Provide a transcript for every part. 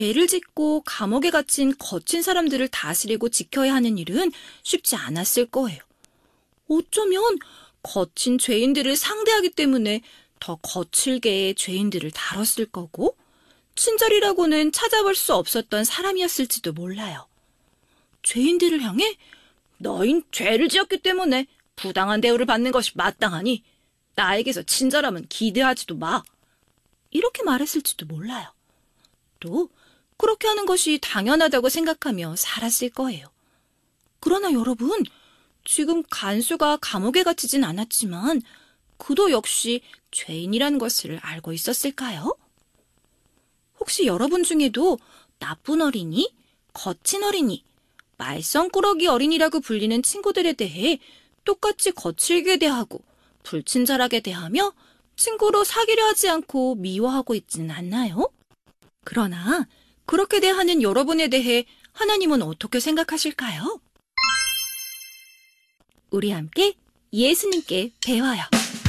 죄를 짓고 감옥에 갇힌 거친 사람들을 다스리고 지켜야 하는 일은 쉽지 않았을 거예요. 어쩌면 거친 죄인들을 상대하기 때문에 더 거칠게 죄인들을 다뤘을 거고, 친절이라고는 찾아볼 수 없었던 사람이었을지도 몰라요. 죄인들을 향해 너흰 죄를 지었기 때문에 부당한 대우를 받는 것이 마땅하니 나에게서 친절함은 기대하지도 마. 이렇게 말했을지도 몰라요. 또 그렇게 하는 것이 당연하다고 생각하며 살았을 거예요. 그러나 여러분, 지금 간수가 감옥에 갇히진 않았지만 그도 역시 죄인이란 것을 알고 있었을까요? 혹시 여러분 중에도 나쁜 어린이, 거친 어린이, 말썽꾸러기 어린이라고 불리는 친구들에 대해 똑같이 거칠게 대하고 불친절하게 대하며 친구로 사귀려 하지 않고 미워하고 있지는 않나요? 그러나 그렇게 대하는 여러분에 대해 하나님은 어떻게 생각하실까요? 우리 함께 예수님께 배워요.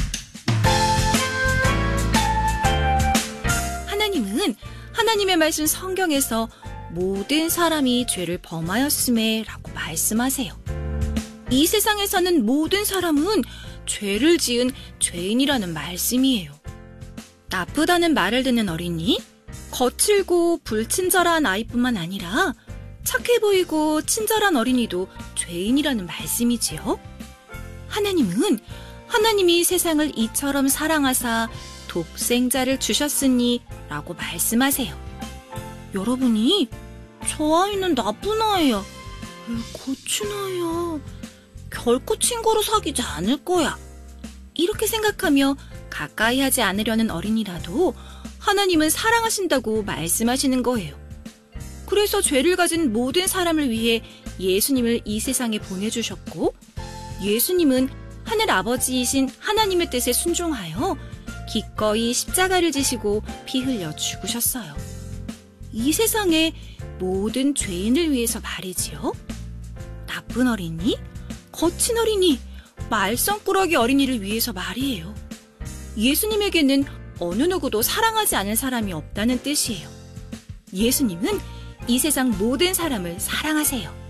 하나님은 하나님의 말씀 성경에서 모든 사람이 죄를 범하였음에 라고 말씀하세요. 이 세상에서는 모든 사람은 죄를 지은 죄인이라는 말씀이에요. 나쁘다는 말을 듣는 어린이, 거칠고 불친절한 아이뿐만 아니라 착해 보이고 친절한 어린이도 죄인이라는 말씀이지요. 하나님은 하나님이 세상을 이처럼 사랑하사 독생자를 주셨으니 라고 말씀하세요. 여러분이 저 아이는 나쁜 아이야, 거친 아이야, 결코 친구로 사귀지 않을 거야, 이렇게 생각하며 가까이 하지 않으려는 어린이라도 하나님은 사랑하신다고 말씀하시는 거예요. 그래서 죄를 가진 모든 사람을 위해 예수님을 이 세상에 보내주셨고, 예수님은 하늘 아버지이신 하나님의 뜻에 순종하여 기꺼이 십자가를 지시고 피 흘려 죽으셨어요. 이 세상의 모든 죄인을 위해서 말이지요. 나쁜 어린이, 거친 어린이, 말썽꾸러기 어린이를 위해서 말이에요. 예수님에게는 어느 누구도 사랑하지 않은 사람이 없다는 뜻이에요. 예수님은 이 세상 모든 사람을 사랑하세요.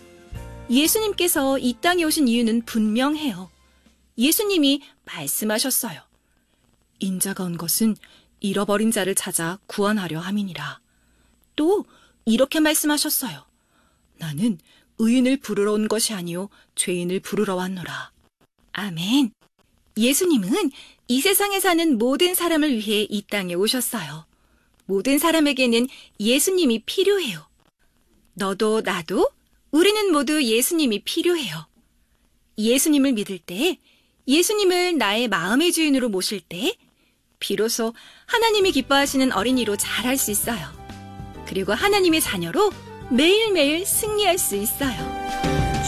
예수님께서 이 땅에 오신 이유는 분명해요. 예수님이 말씀하셨어요. 인자가 온 것은 잃어버린 자를 찾아 구원하려 함이니라. 또 이렇게 말씀하셨어요. 나는 의인을 부르러 온 것이 아니요 죄인을 부르러 왔노라. 아멘. 예수님은 이 세상에 사는 모든 사람을 위해 이 땅에 오셨어요. 모든 사람에게는 예수님이 필요해요. 너도 나도 우리는 모두 예수님이 필요해요. 예수님을 믿을 때, 예수님을 나의 마음의 주인으로 모실 때 비로소 하나님이 기뻐하시는 어린이로 자랄 수 있어요. 그리고 하나님의 자녀로 매일매일 승리할 수 있어요.